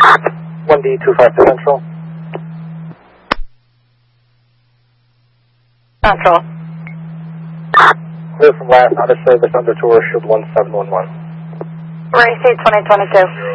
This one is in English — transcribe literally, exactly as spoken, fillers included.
one D two five Central. Central. Clear from last out of service under tour, shield one seven one one. Race eight twenty twenty-two.